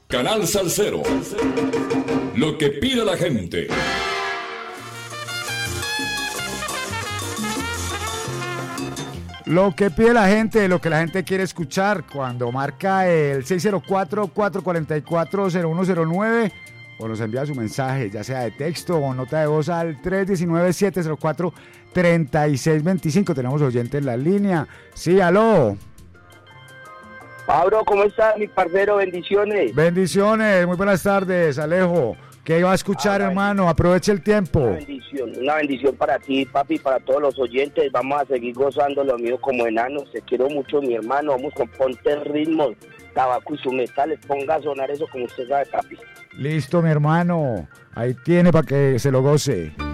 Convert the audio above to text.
Canal Salsero. Lo que pide la gente. Lo que pide la gente, lo que la gente quiere escuchar cuando marca el 604-444-0109 o nos envía su mensaje, ya sea de texto o nota de voz al 319-704-3625. Tenemos oyentes en la línea. Sí, aló. Pablo, ¿cómo estás, mi parcero? Bendiciones. Bendiciones, muy buenas tardes, Alejo. ¿Qué iba a escuchar, hermano? Aproveche el tiempo. Una bendición para ti, papi, para todos los oyentes. Vamos a seguir gozando lo mío como enanos. Te quiero mucho, mi hermano. Vamos con ponte el ritmo, tabaco y sus metales. Ponga a sonar eso como usted sabe, papi. Listo, mi hermano. Ahí tiene para que se lo goce.